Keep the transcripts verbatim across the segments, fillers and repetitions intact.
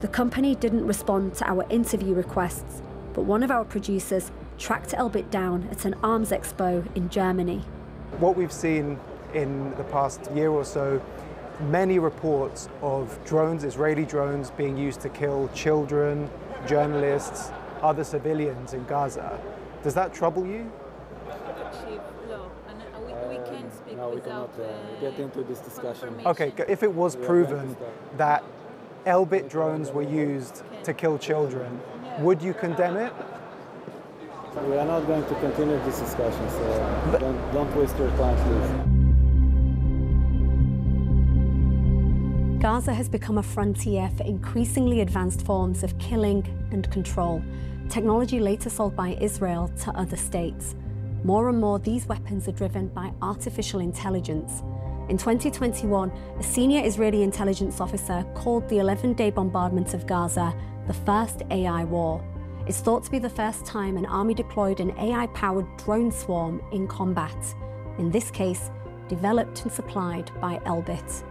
The company didn't respond to our interview requests, but one of our producers tracked Elbit down at an arms expo in Germany. What we've seen in the past year or so, many reports of drones, Israeli drones, being used to kill children, journalists, other civilians in Gaza. Does that trouble you? No, and we, we can't speak no, we without cannot uh, get into this discussion. Okay, if it was proven that Elbit drones were used to kill children, would you condemn it? We are not going to continue this discussion, so but, don't, don't waste your time, please. Gaza has become a frontier for increasingly advanced forms of killing and control, technology later sold by Israel to other states. More and more, these weapons are driven by artificial intelligence. In twenty twenty-one, a senior Israeli intelligence officer called the eleven-day bombardment of Gaza the first A I war. It's thought to be the first time an army deployed an A I-powered drone swarm in combat, in this case, developed and supplied by Elbit.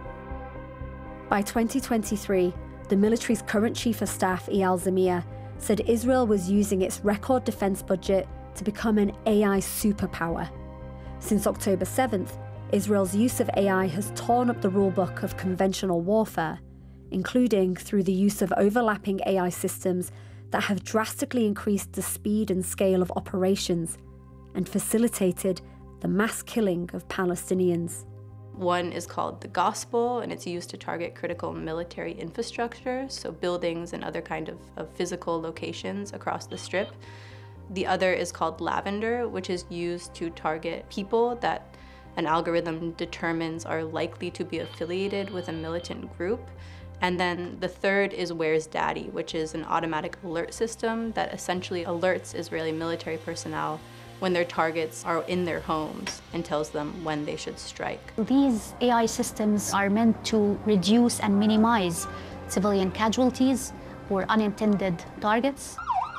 By twenty twenty-three, the military's current chief of staff, Eyal Zamir, said Israel was using its record defense budget to become an A I superpower. Since October seventh, Israel's use of A I has torn up the rulebook of conventional warfare, including through the use of overlapping A I systems that have drastically increased the speed and scale of operations and facilitated the mass killing of Palestinians. One is called the Gospel, and it's used to target critical military infrastructure, so buildings and other kind of, of physical locations across the Strip. The other is called Lavender, which is used to target people that an algorithm determines are likely to be affiliated with a militant group. And then the third is Where's Daddy, which is an automatic alert system that essentially alerts Israeli military personnel when their targets are in their homes and tells them when they should strike. These A I systems are meant to reduce and minimize civilian casualties or unintended targets.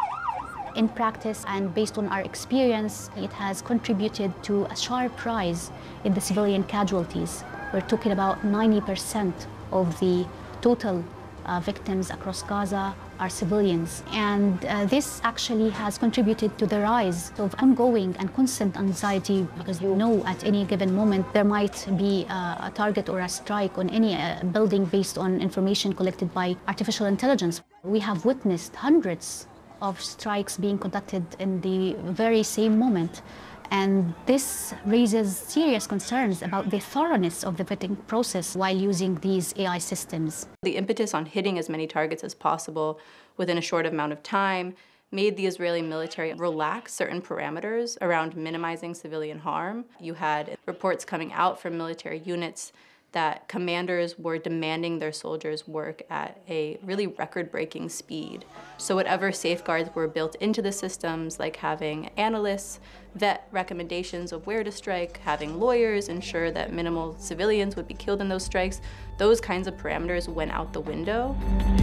In practice and based on our experience, it has contributed to a sharp rise in the civilian casualties. We're talking about ninety percent of the total uh, victims across Gaza are civilians. And uh, this actually has contributed to the rise of ongoing and constant anxiety, because you know at any given moment there might be uh, a target or a strike on any uh, building based on information collected by artificial intelligence. We have witnessed hundreds of strikes being conducted in the very same moment. And this raises serious concerns about the thoroughness of the vetting process while using these A I systems. The impetus on hitting as many targets as possible within a short amount of time made the Israeli military relax certain parameters around minimizing civilian harm. You had reports coming out from military units that commanders were demanding their soldiers work at a really record-breaking speed. So whatever safeguards were built into the systems, like having analysts vet recommendations of where to strike, having lawyers ensure that minimal civilians would be killed in those strikes, those kinds of parameters went out the window.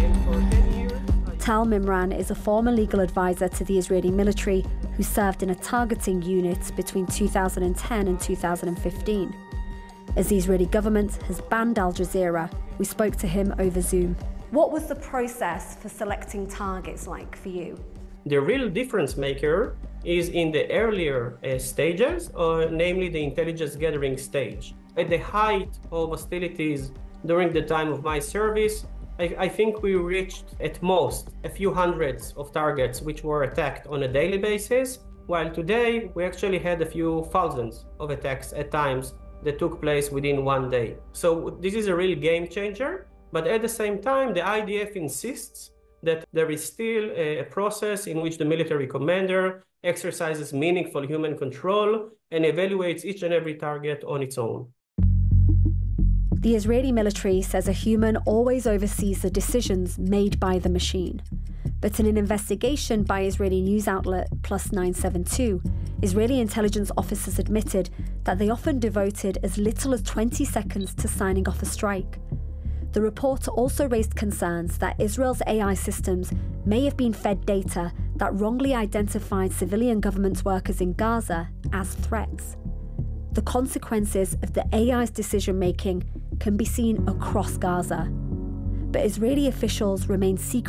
Tal Mimran is a former legal advisor to the Israeli military who served in a targeting unit between two thousand ten and two thousand fifteen. As the Israeli government has banned Al Jazeera, we spoke to him over Zoom. What was the process for selecting targets like for you? The real difference maker is in the earlier uh, stages, or namely the intelligence gathering stage. At the height of hostilities during the time of my service, I, I think we reached at most a few hundreds of targets which were attacked on a daily basis, while today we actually had a few thousands of attacks at times that took place within one day. So this is a real game changer, but at the same time, the I D F insists that there is still a, a process in which the military commander exercises meaningful human control and evaluates each and every target on its own. The Israeli military says a human always oversees the decisions made by the machine. But in an investigation by Israeli news outlet Plus nine seven two, Israeli intelligence officers admitted that they often devoted as little as twenty seconds to signing off a strike. The report also raised concerns that Israel's A I systems may have been fed data that wrongly identified civilian government workers in Gaza as threats. The consequences of the A I's decision-making can be seen across Gaza. but Israeli officials remain secret